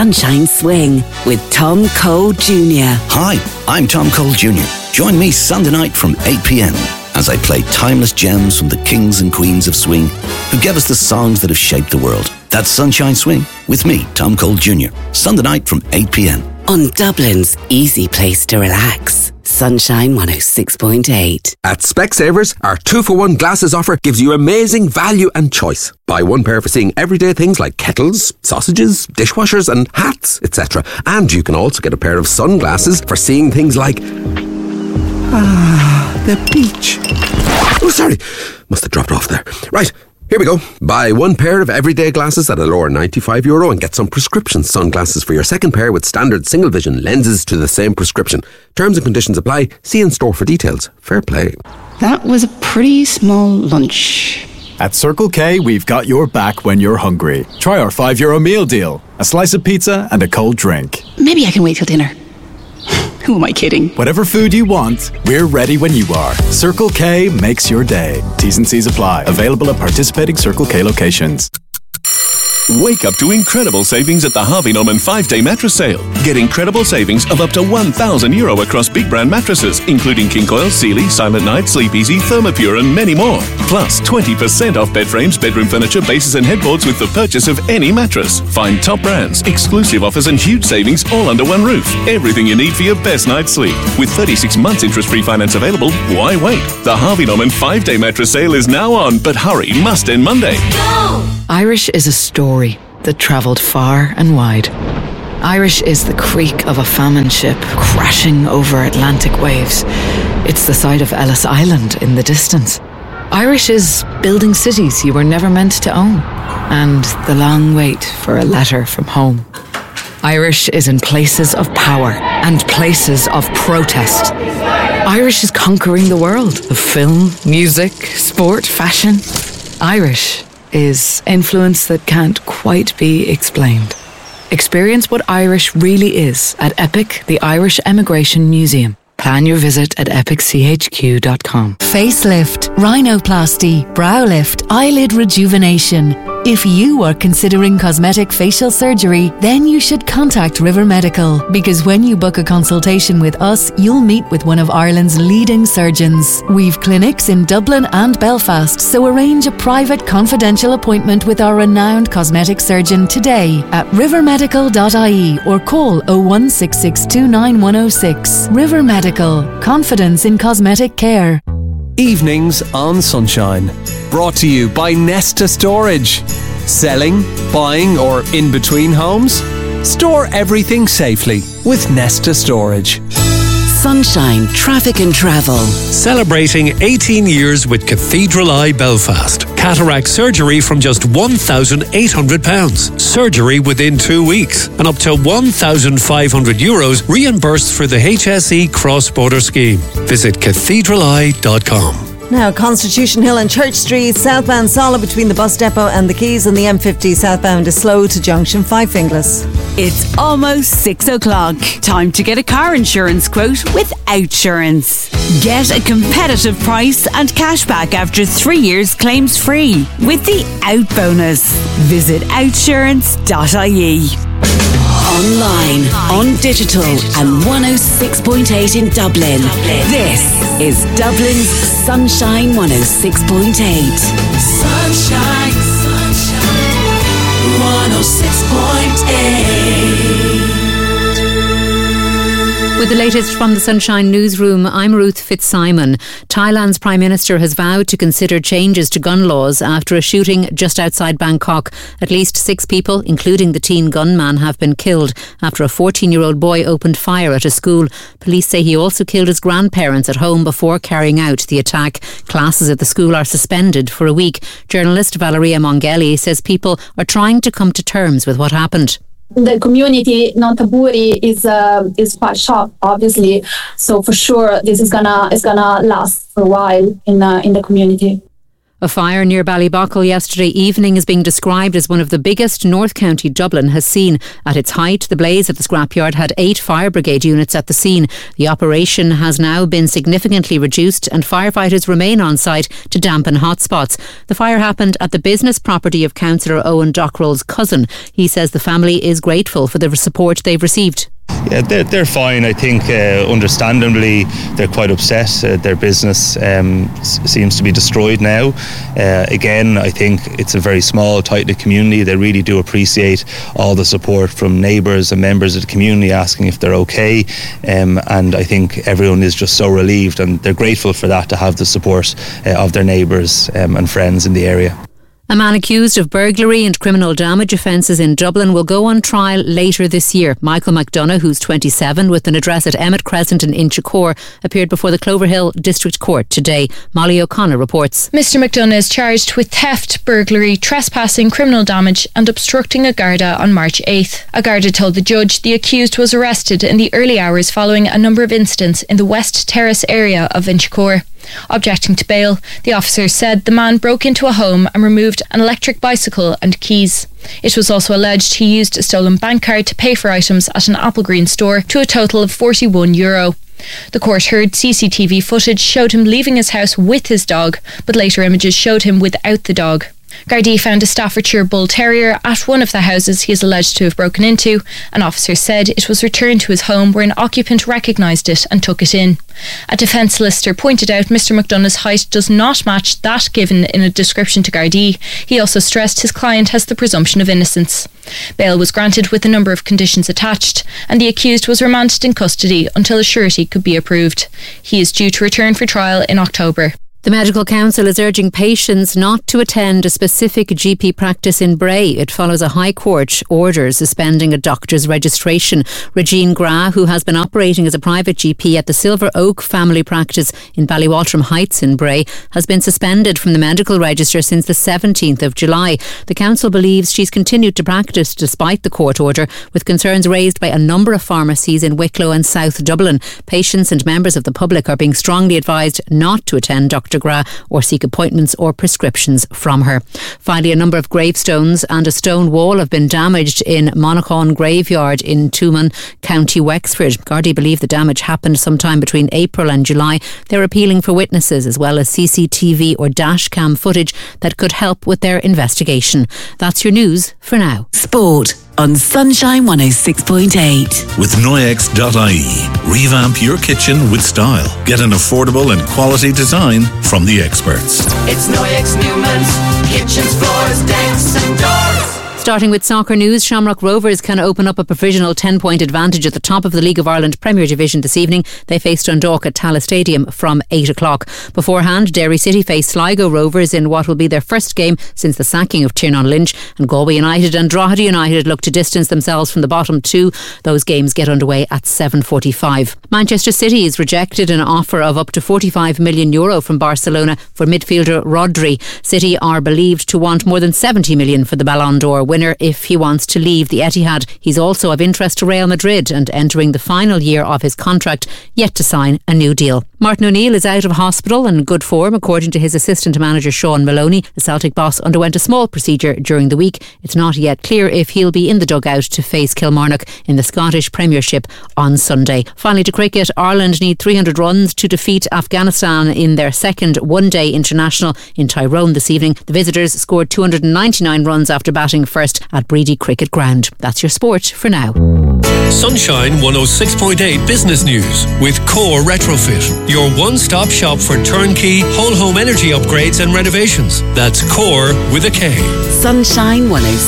Sunshine Swing with Tom Cole Jr. Hi, I'm Tom Cole Jr. Join me Sunday night from 8 p.m. as I play timeless gems from the kings and queens of swing who gave us the songs that have shaped the world. That's Sunshine Swing with me, Tom Cole Jr. Sunday night from 8 p.m. on Dublin's easy place to relax. Sunshine 106.8. At Specsavers, our 2-for-1 glasses offer gives you amazing value and choice. Buy one pair for seeing everyday things like kettles, sausages, dishwashers and hats, etc. And you can also get a pair of sunglasses for seeing things like... the beach. Oh, sorry. Must have dropped off there. Right. Here we go. Buy one pair of everyday glasses at a lower €95 and get some prescription sunglasses for your second pair with standard single vision lenses to the same prescription. Terms and conditions apply. See in store for details. Fair play. That was a pretty small lunch. At Circle K, we've got your back when you're hungry. Try our €5 meal deal. A slice of pizza and a cold drink. Maybe I can wait till dinner. Who am I kidding? Whatever food you want, we're ready when you are. Circle K makes your day. T's and C's apply. Available at participating Circle K locations. Wake up to incredible savings at the Harvey Norman 5-day mattress sale. Get incredible savings of up to €1,000 across big brand mattresses, including King Coil, Sealy, Silent Night, Sleep Easy, Thermopure and many more. Plus 20% off bed frames, bedroom furniture, bases and headboards with the purchase of any mattress. Find top brands, exclusive offers and huge savings all under one roof. Everything you need for your best night's sleep. With 36 months interest-free finance available, why wait? The Harvey Norman 5-day mattress sale is now on, but hurry, must end Monday. Go! Irish is a story that travelled far and wide. Irish is the creak of a famine ship crashing over Atlantic waves. It's the sight of Ellis Island in the distance. Irish is building cities you were never meant to own, and the long wait for a letter from home. Irish is in places of power and places of protest. Irish is conquering the world of film, music, sport, fashion. Irish is influence that can't quite be explained. Experience what Irish really is at EPIC, the Irish Emigration Museum. Plan your visit at epicchq.com. Facelift, rhinoplasty, brow lift, eyelid rejuvenation. If you are considering cosmetic facial surgery, then you should contact River Medical, because when you book a consultation with us, you'll meet with one of Ireland's leading surgeons. We've clinics in Dublin and Belfast, so arrange a private confidential appointment with our renowned cosmetic surgeon today at rivermedical.ie or call 016629106. River Medical, confidence in cosmetic care. Evenings on Sunshine. Brought to you by Nesta Storage. Selling, buying or in between homes? Store everything safely with Nesta Storage. Sunshine Traffic and Travel. Celebrating 18 years with Cathedral Eye Belfast. Cataract surgery from just £1,800. Surgery within 2 weeks. And up to €1,500 reimbursed for the HSE cross-border scheme. Visit cathedraleye.com. Now, Constitution Hill and Church Street, southbound solid between the bus depot and the quays, and the M50 southbound is slow to junction Five Finglas. It's almost 6 o'clock. Time to get a car insurance quote with Outsurance. Get a competitive price and cash back after 3 years claims free with the Out Bonus. Visit outsurance.ie. Online, on digital and 106.8 in Dublin. This is Dublin's Sunshine 106.8. Sunshine, sunshine, 106.8. With the latest from the Sunshine Newsroom, I'm Ruth Fitzsimon. Thailand's Prime Minister has vowed to consider changes to gun laws after a shooting just outside Bangkok. At least 6 people, including the teen gunman, have been killed after a 14-year-old boy opened fire at a school. Police say he also killed his grandparents at home before carrying out the attack. Classes at the school are suspended for a week. Journalist Valeria Mongeli says people are trying to come to terms with what happened. The community, Nonthaburi, is quite shocked, obviously. So for sure, this is gonna last for a while in the community. A fire near Ballybockle yesterday evening is being described as one of the biggest North County Dublin has seen. At its height, the blaze at the scrapyard had 8 fire brigade units at the scene. The operation has now been significantly reduced and firefighters remain on site to dampen hotspots. The fire happened at the business property of Councillor Owen Dockrell's cousin. He says the family is grateful for the support they've received. Yeah, they're fine. I think understandably they're quite upset. Their business seems to be destroyed now. Again, I think it's a very small, tight-knit community. They really do appreciate all the support from neighbours and members of the community asking if they're okay. And I think everyone is just so relieved, and they're grateful for that, to have the support of their neighbours and friends in the area. A man accused of burglary and criminal damage offences in Dublin will go on trial later this year. Michael McDonough, who's 27, with an address at Emmett Crescent in Inchicore, appeared before the Cloverhill District Court today. Molly O'Connor reports. Mr McDonough is charged with theft, burglary, trespassing, criminal damage and obstructing a Garda on March 8th. A Garda told the judge the accused was arrested in the early hours following a number of incidents in the West Terrace area of Inchicore. Objecting to bail, the officer said the man broke into a home and removed an electric bicycle and keys. It was also alleged he used a stolen bank card to pay for items at an Applegreen store to a total of €41. The court heard CCTV footage showed him leaving his house with his dog, but later images showed him without the dog. Gardaí found a Staffordshire Bull Terrier at one of the houses he is alleged to have broken into. An officer said it was returned to his home where an occupant recognised it and took it in. A defence solicitor pointed out Mr McDonough's height does not match that given in a description to Gardaí. He also stressed his client has the presumption of innocence. Bail was granted with a number of conditions attached, and the accused was remanded in custody until a surety could be approved. He is due to return for trial in October. The Medical Council is urging patients not to attend a specific GP practice in Bray. It follows a High Court order suspending a doctor's registration. Regine Gra, who has been operating as a private GP at the Silver Oak family practice in Ballywaltram Heights in Bray, has been suspended from the medical register since the 17th of July. The council believes she's continued to practice despite the court order, with concerns raised by a number of pharmacies in Wicklow and South Dublin. Patients and members of the public are being strongly advised not to attend Dr. Gra or seek appointments or prescriptions from her. Finally, a number of gravestones and a stone wall have been damaged in Monaghan Graveyard in Tuman, County Wexford. Gardaí believe the damage happened sometime between April and July. They're appealing for witnesses as well as CCTV or dashcam footage that could help with their investigation. That's your news for now. Sport on Sunshine 106.8. With Noyex.ie. Revamp your kitchen with style. Get an affordable and quality design from the experts. It's Noyex Newman's kitchens, floors, decks and doors. Starting with soccer news, Shamrock Rovers can open up a provisional 10-point advantage at the top of the League of Ireland Premier Division this evening. They face Dundalk at Tallaght Stadium from 8 o'clock. Beforehand, Derry City face Sligo Rovers in what will be their first game since the sacking of Tiernan Lynch, and Galway United and Drogheda United look to distance themselves from the bottom two. Those games get underway at 7:45. Manchester City has rejected an offer of up to €45 million from Barcelona for midfielder Rodri. City are believed to want more than €70 million for the Ballon d'Or winner if he wants to leave the Etihad. He's also of interest to Real Madrid and entering the final year of his contract, yet to sign a new deal. Martin O'Neill is out of hospital and in good form, according to his assistant manager Sean Maloney. The Celtic boss underwent a small procedure during the week. It's not yet clear if he'll be in the dugout to face Kilmarnock in the Scottish Premiership on Sunday. Finally, to cricket, Ireland need 300 runs to defeat Afghanistan in their second one-day international in Tyrone this evening. The visitors scored 299 runs after batting first at Breedy Cricket Ground. That's your sport for now. Sunshine 106.8 Business News with Core Retrofit, your one-stop shop for turnkey whole home energy upgrades and renovations. That's Core with a K. Sunshine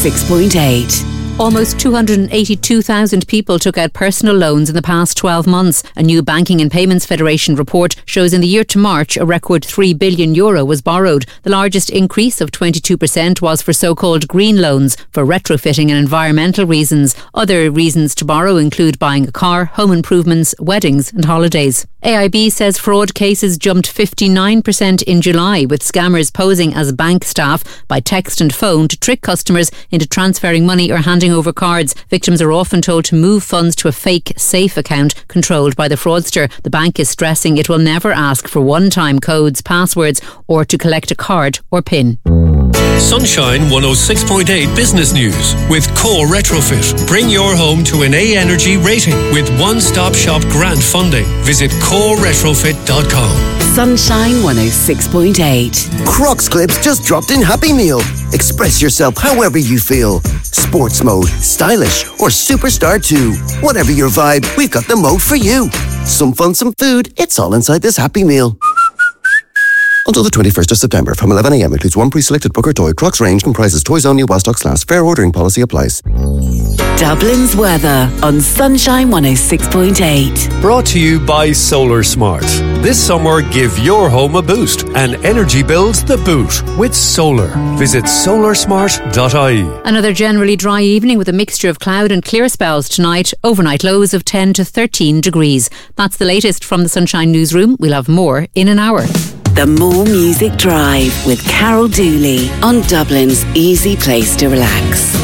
106.8. Almost 282,000 people took out personal loans in the past 12 months. A new Banking and Payments Federation report shows in the year to March, a record €3 billion was borrowed. The largest increase of 22% was for so-called green loans for retrofitting and environmental reasons. Other reasons to borrow include buying a car, home improvements, weddings and holidays. AIB says fraud cases jumped 59% in July, with scammers posing as bank staff by text and phone to trick customers into transferring money or handing over cards. Victims are often told to move funds to a fake safe account controlled by the fraudster. The bank is stressing it will never ask for one-time codes, passwords, or to collect a card or PIN. Sunshine 106.8 Business News with Core Retrofit. Bring your home to an A Energy rating with one-stop shop grant funding. Visit coreretrofit.com. Sunshine 106.8. Crocs Clips just dropped in Happy Meal. Express yourself however you feel. Sports mode, stylish, or superstar too. Whatever your vibe, we've got the mode for you. Some fun, some food, it's all inside this Happy Meal. Until the 21st of September, from 11 a.m. includes one pre-selected Booker toy. Crocs range comprises toys only while stocks last. Fair ordering policy applies. Dublin's weather on Sunshine 106.8. Brought to you by Solar Smart. This summer, give your home a boost and energy bills the boot with solar. Visit solarsmart.ie. Another generally dry evening with a mixture of cloud and clear spells tonight. Overnight lows of 10 to 13 degrees. That's the latest from the Sunshine Newsroom. We'll have more in an hour. The More Music Drive with Carol Dooley on Dublin's easy place to relax.